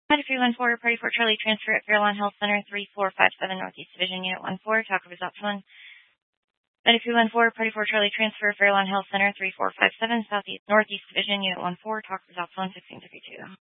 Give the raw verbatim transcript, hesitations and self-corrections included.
Medical one four, Party for Charlie, transfer at Fairlawn Health Center, three four five seven Northeast Division, Unit one four, talk of results one. Medical one four, Party for Charlie, transfer at Fairlawn Health Center, three four five seven Southeast Northeast Division, Unit one four, talk of results one, sixteen fifty-two.